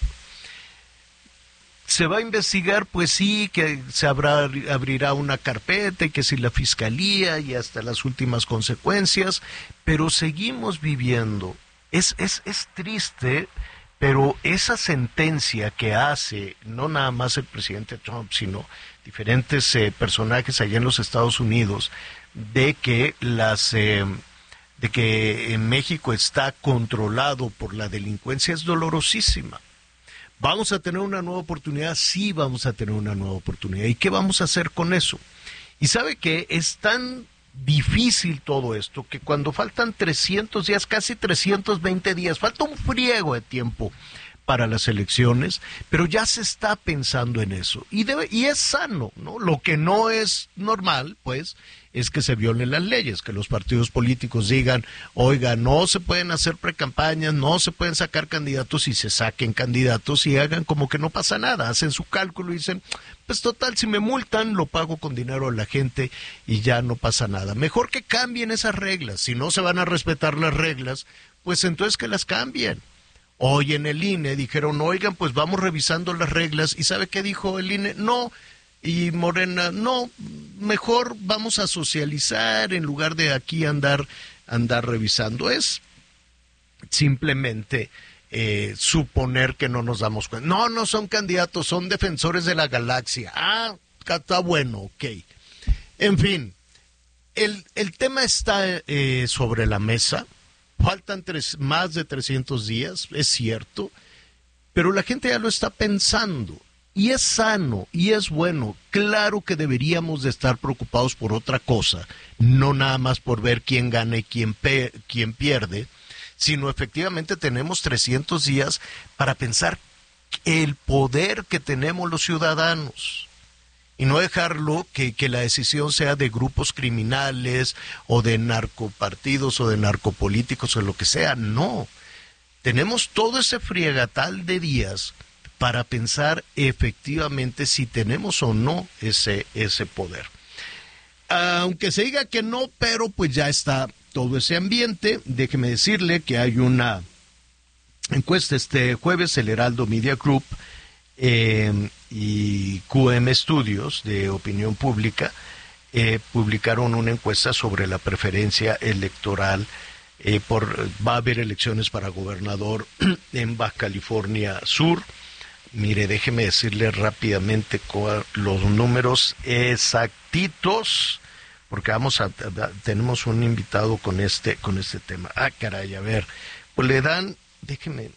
S1: ¿Se va a investigar? Pues sí, que se habrá, abrirá una carpeta y que si la fiscalía y hasta las últimas consecuencias, pero seguimos viviendo. Es, es, es triste, pero esa sentencia que hace, no nada más el presidente Trump, sino diferentes eh, personajes allá en los Estados Unidos, de que las... Eh, de que en México está controlado por la delincuencia es dolorosísima. ¿Vamos a tener una nueva oportunidad? Sí, vamos a tener una nueva oportunidad. ¿Y qué vamos a hacer con eso? Y sabe que es tan difícil todo esto que cuando faltan trescientos días, casi trescientos veinte días, falta un friego de tiempo para las elecciones, pero ya se está pensando en eso. Y, debe, y es sano, ¿no? Lo que no es normal, pues, es que se violen las leyes, que los partidos políticos digan, oiga, no se pueden hacer precampañas, no se pueden sacar candidatos y se saquen candidatos y hagan como que no pasa nada, hacen su cálculo y dicen, pues total, si me multan, lo pago con dinero a la gente y ya no pasa nada. Mejor que cambien esas reglas, si no se van a respetar las reglas, pues entonces que las cambien. Hoy en el I N E dijeron, oigan, pues vamos revisando las reglas, ¿y sabe qué dijo el I N E? No. Y Morena, no, mejor vamos a socializar en lugar de aquí andar, andar revisando. Es simplemente eh, suponer que no nos damos cuenta. No, no son candidatos, son defensores de la galaxia. Ah, está bueno, ok. En fin, el, el tema está eh, sobre la mesa. Faltan tres, más de trescientos días, es cierto, pero la gente ya lo está pensando. Y es sano, y es bueno. Claro que deberíamos de estar preocupados por otra cosa, no nada más por ver quién gana y quién, pe- quién pierde, sino efectivamente tenemos trescientos días para pensar el poder que tenemos los ciudadanos. Y no dejarlo que, que la decisión sea de grupos criminales, o de narcopartidos, o de narcopolíticos, o lo que sea. No, tenemos todo ese friegatal de días para pensar efectivamente si tenemos o no ese, ese poder. Aunque se diga que no, pero pues ya está todo ese ambiente. Déjeme decirle que hay una encuesta este jueves, el Heraldo Media Group eh, y Q M Studios de Opinión Pública eh, publicaron una encuesta sobre la preferencia electoral. Eh, por, va a haber elecciones para gobernador en Baja California Sur. Mire, déjeme decirle rápidamente los números exactitos, porque vamos a, a tenemos un invitado con este con este tema. Ah, caray, a ver, pues le dan, déjeme,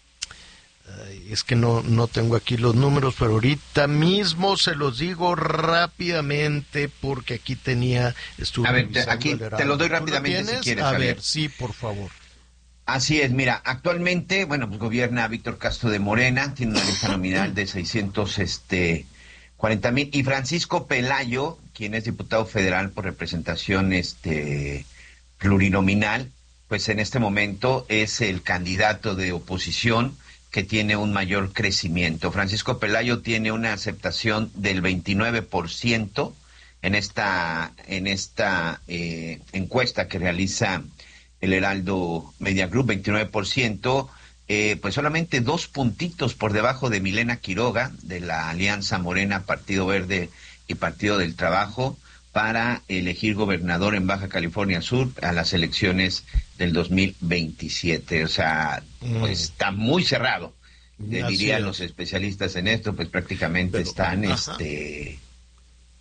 S1: ay, es que no no tengo aquí los números, pero ahorita mismo se los digo rápidamente porque aquí tenía, estuve
S2: a ver, te, aquí te lo doy rápidamente si quieres.
S1: A
S2: Javier.
S1: ver, sí, por favor.
S2: Así es, mira, actualmente, bueno, pues gobierna Víctor Castro de Morena, tiene una lista nominal de seiscientos cuarenta mil, y Francisco Pelayo, quien es diputado federal por representación este plurinominal, pues en este momento es el candidato de oposición que tiene un mayor crecimiento. Francisco Pelayo tiene una aceptación del veintinueve por ciento en esta, en esta eh, encuesta que realiza el Heraldo Media Group, veintinueve por ciento, eh, pues solamente dos puntitos por debajo de Milena Quiroga, de la Alianza Morena, Partido Verde y Partido del Trabajo, para elegir gobernador en Baja California Sur a las elecciones del dos mil veintisiete. O sea, mm. pues está muy cerrado. Le dirían los especialistas en esto, pues prácticamente Pero, están, ajá. este...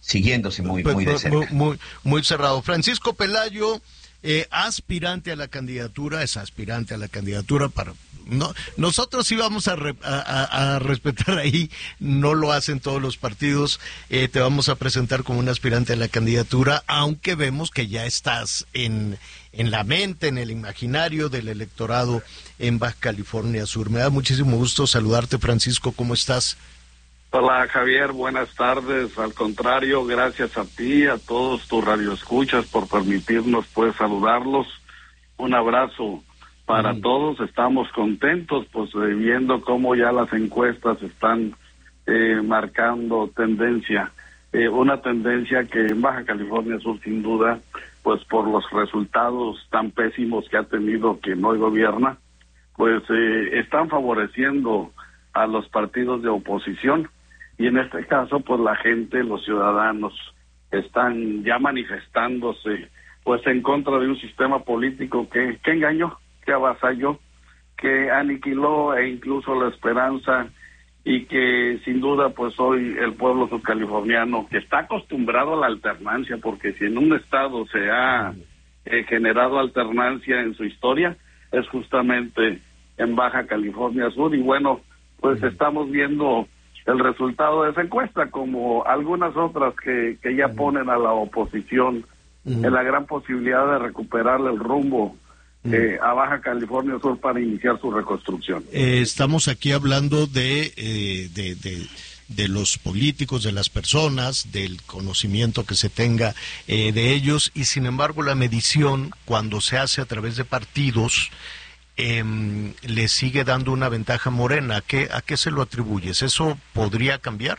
S2: siguiéndose muy, muy de cerca.
S1: Muy, muy, muy cerrado. Francisco Pelayo, eh, aspirante a la candidatura, es aspirante a la candidatura para... No, nosotros sí vamos a, re, a, a respetar ahí, no lo hacen todos los partidos, eh, te vamos a presentar como un aspirante a la candidatura, aunque vemos que ya estás en, en la mente, en el imaginario del electorado en Baja California Sur. Me da muchísimo gusto saludarte, Francisco, ¿cómo estás?
S3: Hola Javier, buenas tardes. Al contrario, gracias a ti, a todos tus radioescuchas por permitirnos pues saludarlos. Un abrazo para mm. todos. Estamos contentos pues eh, viendo cómo ya las encuestas están eh, marcando tendencia, eh, una tendencia que en Baja California Sur sin duda pues por los resultados tan pésimos que ha tenido quien hoy gobierna, pues eh, están favoreciendo a los partidos de oposición. Y en este caso, pues la gente, los ciudadanos, están ya manifestándose, pues en contra de un sistema político que, que engañó, que avasalló, que aniquiló e incluso la esperanza, y que sin duda, pues hoy el pueblo subcaliforniano, que está acostumbrado a la alternancia, porque si en un estado se ha eh, generado alternancia en su historia, es justamente en Baja California Sur, y bueno, pues estamos viendo el resultado de esa encuesta, como algunas otras que, que ya ponen a la oposición uh-huh. en la gran posibilidad de recuperarle el rumbo uh-huh. eh, a Baja California Sur para iniciar su reconstrucción.
S1: Eh, estamos aquí hablando de, eh, de, de, de los políticos, de las personas, del conocimiento que se tenga eh, de ellos, y sin embargo la medición, cuando se hace a través de partidos, Eh, le sigue dando una ventaja a Morena. ¿A qué, ¿A qué se lo atribuyes? ¿Eso podría cambiar?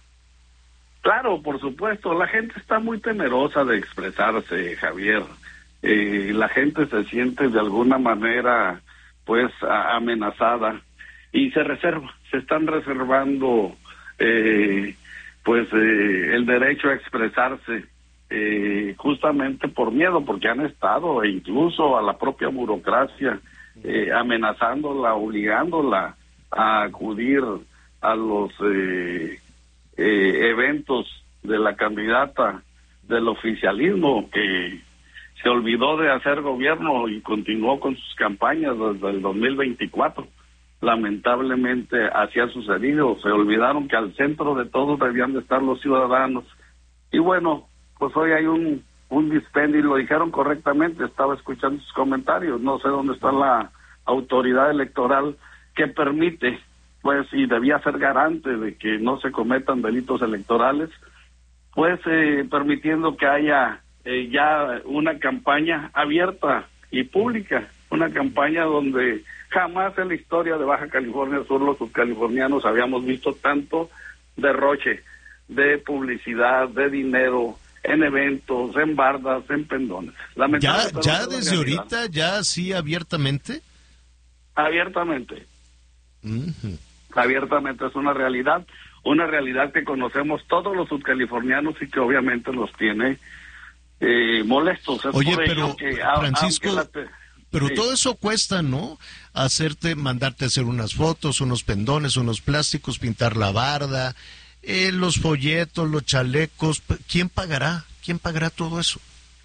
S3: Claro, por supuesto. La gente está muy temerosa de expresarse, Javier. Eh, la gente se siente de alguna manera pues a, amenazada y se reserva, se están reservando eh, pues eh, el derecho a expresarse eh, justamente por miedo, porque han estado, e incluso a la propia burocracia, Eh, amenazándola, obligándola a acudir a los eh, eh, eventos de la candidata del oficialismo, que se olvidó de hacer gobierno y continuó con sus campañas desde el dos mil veinticuatro. Lamentablemente así ha sucedido, se olvidaron que al centro de todo debían de estar los ciudadanos. Y bueno, pues hoy hay un un dispendio, y lo dijeron correctamente, estaba escuchando sus comentarios, no sé dónde está la autoridad electoral que permite, pues, y debía ser garante de que no se cometan delitos electorales, pues, eh, permitiendo que haya eh, ya una campaña abierta y pública, una campaña donde jamás en la historia de Baja California Sur los subcalifornianos habíamos visto tanto derroche de publicidad, de dinero, en eventos, en bardas, en pendones.
S1: ¿Ya, ya desde ahorita, ya así abiertamente?
S3: Abiertamente.
S1: Uh-huh.
S3: Abiertamente, es una realidad, una realidad que conocemos todos los subcalifornianos y que obviamente los tiene eh, molestos. Es
S1: Oye,
S3: por
S1: pero,
S3: que,
S1: Francisco,
S3: la,
S1: pero
S3: sí.
S1: todo eso cuesta, ¿no? Hacerte, mandarte a hacer unas fotos, unos pendones, unos plásticos, pintar la barda, Eh, los folletos, los chalecos. ¿Quién pagará? ¿Quién pagará todo eso?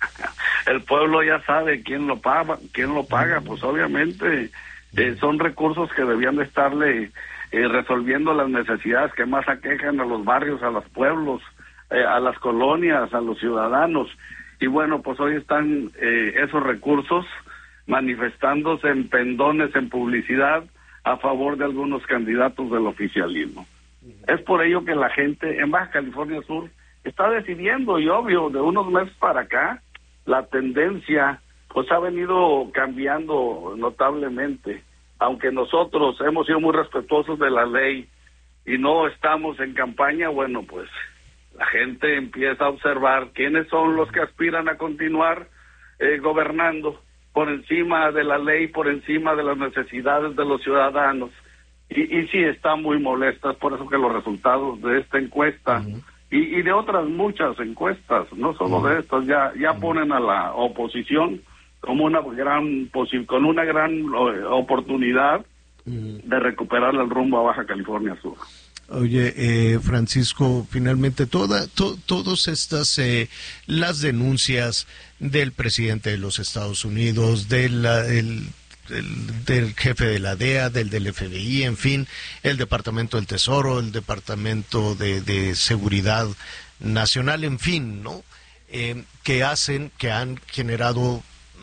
S3: El pueblo ya sabe quién lo paga, quién lo paga. Pues obviamente eh, son recursos que debían de estarle eh, resolviendo las necesidades que más aquejan a los barrios, a los pueblos, eh, a las colonias, a los ciudadanos. Y bueno, pues hoy están eh, esos recursos manifestándose en pendones, en publicidad a favor de algunos candidatos del oficialismo. Es por ello que la gente en Baja California Sur está decidiendo, y obvio, de unos meses para acá, la tendencia pues ha venido cambiando notablemente. Aunque nosotros hemos sido muy respetuosos de la ley y no estamos en campaña, bueno, pues la gente empieza a observar quiénes son los que aspiran a continuar eh, gobernando por encima de la ley, por encima de las necesidades de los ciudadanos. Y, y sí, están muy molestas, por eso que los resultados de esta encuesta uh-huh. y, y de otras muchas encuestas, no solo uh-huh. de estas, ya ya uh-huh. ponen a la oposición como una gran posi- con una gran oportunidad uh-huh. de recuperar el rumbo a Baja California Sur.
S1: Oye, eh, Francisco, finalmente toda, to, todas estas, eh, las denuncias del presidente de los Estados Unidos, de la, el, del, del jefe de la D E A, del del F B I, en fin, el Departamento del Tesoro, el Departamento de, de Seguridad Nacional, en fin, ¿no? Eh, que hacen, que han generado,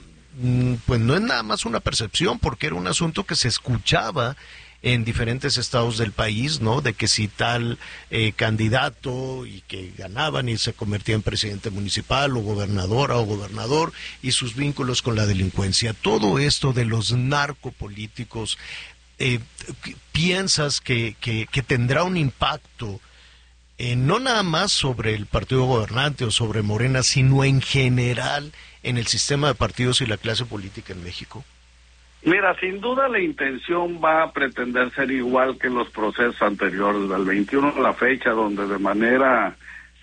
S1: pues no es nada más una percepción, porque era un asunto que se escuchaba en diferentes estados del país, ¿no? De que si tal eh, candidato y que ganaban y se convertía en presidente municipal o gobernadora o gobernador y sus vínculos con la delincuencia. Todo esto de los narcopolíticos, eh, ¿piensas que, que, que tendrá un impacto eh, no nada más sobre el partido gobernante o sobre Morena, sino en general en el sistema de partidos y la clase política en México?
S3: Mira, sin duda la intención va a pretender ser igual que en los procesos anteriores, del veintiuno a la fecha, donde de manera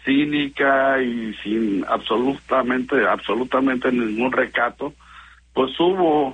S3: cínica y sin absolutamente, absolutamente ningún recato, pues hubo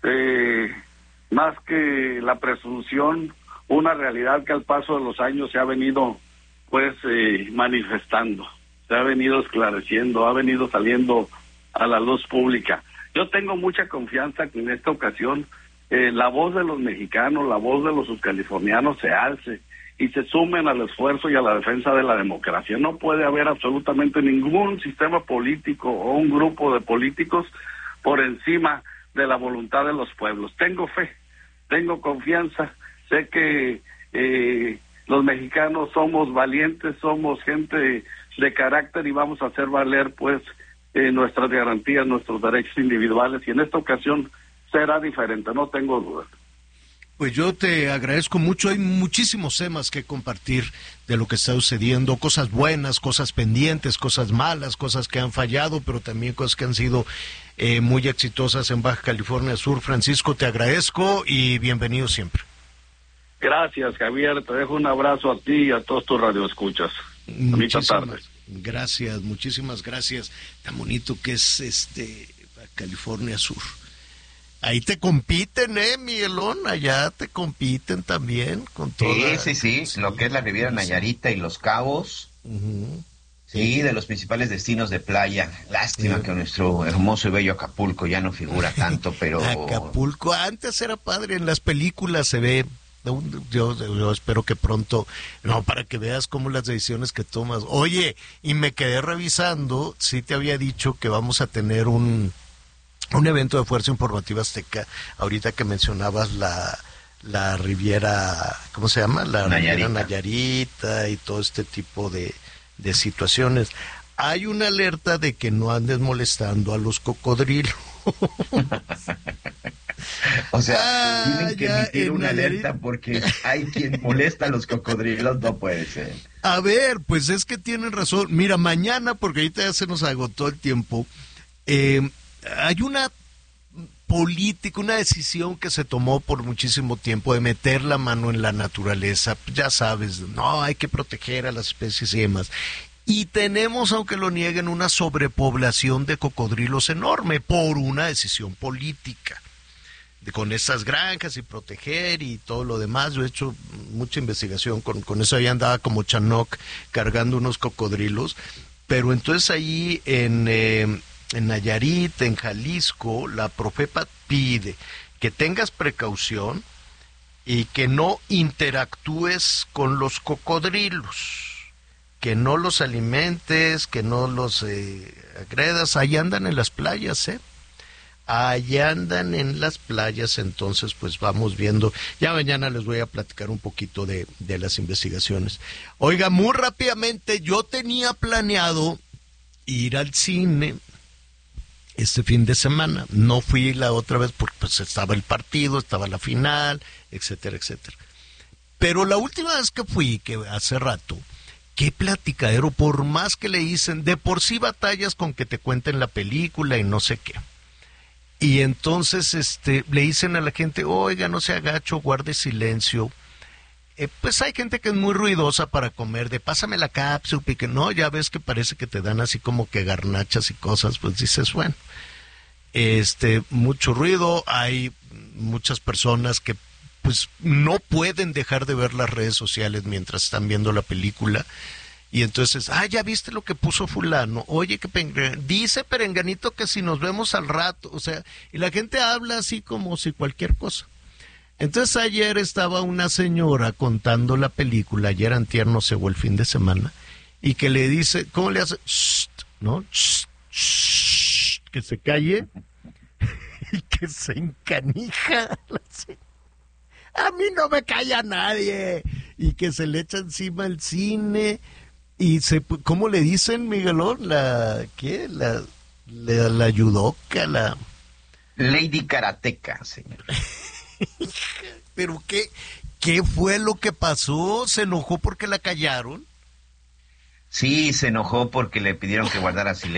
S3: eh, más que la presunción, una realidad que al paso de los años se ha venido pues eh, manifestando, se ha venido esclareciendo, ha venido saliendo a la luz pública. Yo tengo mucha confianza que en esta ocasión eh, la voz de los mexicanos, la voz de los subcalifornianos se alce y se sumen al esfuerzo y a la defensa de la democracia. No puede haber absolutamente ningún sistema político o un grupo de políticos por encima de la voluntad de los pueblos. Tengo fe, tengo confianza, sé que eh, los mexicanos somos valientes, somos gente de carácter y vamos a hacer valer pues Eh, nuestras garantías, nuestros derechos individuales, y en esta ocasión será diferente, no tengo duda.
S1: Pues yo te agradezco mucho, hay muchísimos temas que compartir de lo que está sucediendo, cosas buenas, cosas pendientes, cosas malas, cosas que han fallado, pero también cosas que han sido eh, muy exitosas en Baja California Sur. Francisco, te agradezco y bienvenido siempre.
S3: Gracias, Javier, te dejo un abrazo a ti y a todos tus radioescuchas. Bonita tarde.
S1: Gracias, muchísimas gracias. Tan bonito que es este California Sur. Ahí te compiten, eh, Miguelón, allá te compiten también con todo.
S2: Sí, sí, sí, sí, lo que es la Riviera Nayarita y Los Cabos. Uh-huh. Sí, de los principales destinos de playa. Lástima uh-huh. que nuestro hermoso y bello Acapulco ya no figura tanto, pero...
S1: Acapulco antes era padre, en las películas se ve... Yo, yo espero que pronto, no, para que veas cómo las decisiones que tomas. Oye, y me quedé revisando, sí te había dicho que vamos a tener un, un evento de Fuerza Informativa Azteca, ahorita que mencionabas la, la Riviera, ¿cómo se llama? La Nayarita. Riviera Nayarita y todo este tipo de, de situaciones. Hay una alerta de que no andes molestando a los cocodrilos.
S2: O sea, ah, tienen que emitir una alerta porque hay quien molesta a los cocodrilos, no puede ser.
S1: A ver, pues es que tienen razón. Mira, mañana, porque ahorita ya se nos agotó el tiempo, eh, hay una política, una decisión que se tomó por muchísimo tiempo de meter la mano en la naturaleza. Ya sabes, no, hay que proteger a las especies y demás. Y tenemos, aunque lo nieguen, una sobrepoblación de cocodrilos enorme por una decisión política. De, con esas granjas y proteger y todo lo demás. Yo he hecho mucha investigación con, con eso. Ahí andaba como Chanoc cargando unos cocodrilos. Pero entonces ahí en, eh, en Nayarit, en Jalisco, la Profepa pide que tengas precaución y que no interactúes con los cocodrilos. Que no los alimentes, que no los eh, agredas. Ahí andan en las playas, ¿eh? Ahí andan en las playas, entonces pues vamos viendo. Ya mañana les voy a platicar un poquito de, de las investigaciones. Oiga, muy rápidamente, yo tenía planeado ir al cine este fin de semana. No fui la otra vez porque pues estaba el partido, estaba la final, etcétera, etcétera. Pero la última vez que fui, que hace rato, qué platicadero, por más que le dicen, de por sí batallas con que te cuenten la película y no sé qué. Y entonces este le dicen a la gente, oiga, no se agacho, guarde silencio. Eh, pues hay gente que es muy ruidosa para comer, de pásame la cápsula, y que no, ya ves que parece que te dan así como que garnachas y cosas, pues dices, bueno, este, mucho ruido, hay muchas personas que pues no pueden dejar de ver las redes sociales mientras están viendo la película. Y entonces, ah, ya viste lo que puso fulano, oye, que dice Perenganito que si nos vemos al rato, o sea, y la gente habla así como si cualquier cosa. Entonces ayer estaba una señora contando la película, ayer antier, no sé, o el fin de semana, y que le dice, ¿cómo le hace? Shh, ¿no? Shh, shh, que se calle, y que se encanija. A mí no me calla nadie, y que se le echa encima el cine. Y se, ¿cómo le dicen, Miguelón? La, ¿qué? La, la, la yudoka, la...
S2: Lady Karateca, señor.
S1: ¿Pero qué, qué fue lo que pasó? ¿Se enojó porque la callaron?
S2: Sí, se enojó porque le pidieron que guardara silencio.